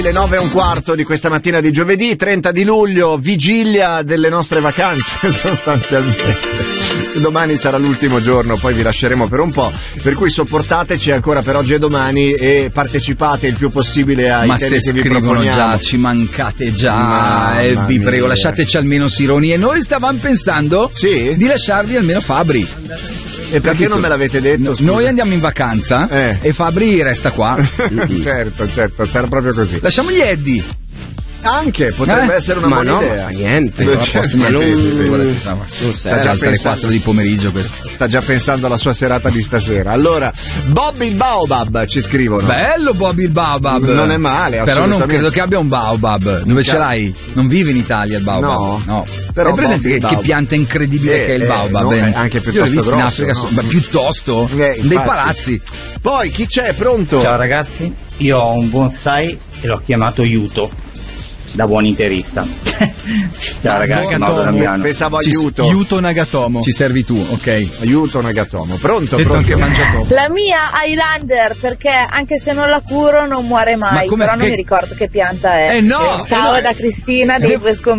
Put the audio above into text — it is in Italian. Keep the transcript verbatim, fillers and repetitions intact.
Le nove e un quarto di questa mattina di giovedì trenta di luglio, vigilia delle nostre vacanze sostanzialmente. Domani sarà l'ultimo giorno, poi vi lasceremo per un po', per cui sopportateci ancora per oggi e domani e partecipate il più possibile ai Ma temi se che vi scrivono proponiamo. già, ci mancate già, Mamma e vi mia. prego, lasciateci almeno Sironi. E noi stavamo pensando Sì? di lasciarvi almeno Fabri. E perché Capito? non me l'avete detto? No, scusa? noi andiamo in vacanza Eh. e Fabri resta qua. certo, certo, sarà proprio così. Lasciamogli Eddie. Anche, potrebbe Eh? essere una Ma buona no, idea. ma niente, Non non c'è posso niente, non, niente. non Sta serve. già alzare pensando- quattro di pomeriggio questo. Sta già pensando alla sua serata di stasera. Allora, Bob il Baobab ci scrivono. Bello Bobby il Baobab. Non è male, Però non assolutamente. credo che abbia un Baobab. Dove ce l'hai? Non vive in Italia il Baobab. No. Però Hai presente Bobby il che, che Baobab. pianta incredibile Eh, che è il eh, Baobab? no, eh? è anche Io l'ho piuttosto visto in grosso, Africa, no? so- ma piuttosto Eh, dei infatti. palazzi. Poi chi c'è? Pronto? Ciao ragazzi, io ho un bonsai e l'ho chiamato Yuto, da buon interista. Ciao ragazzi, Mauro Damiano. Pensavo Ci- aiuto. Yuto Nagatomo. Ci servi tu, ok? Aiuto Nagatomo. Pronto? Detto pronto? anche mangiatomo. La mia Highlander, perché anche se non la curo non muore mai, Ma come- però non che- mi ricordo che pianta è. Eh no! Ciao eh no. da Cristina dei De- Due Scommesse.